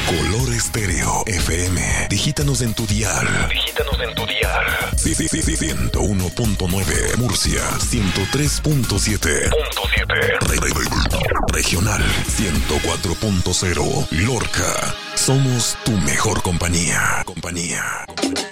Color Estéreo FM. Digítanos en tu dial. Sí, 101.9 Murcia, 103.7 Regional 104.0 Lorca. Somos tu mejor compañía.